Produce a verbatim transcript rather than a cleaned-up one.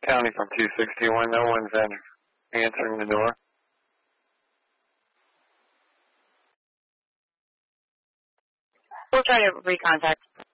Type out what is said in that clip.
County from two sixty-one. No one's in, answering the door. We'll try to recontact.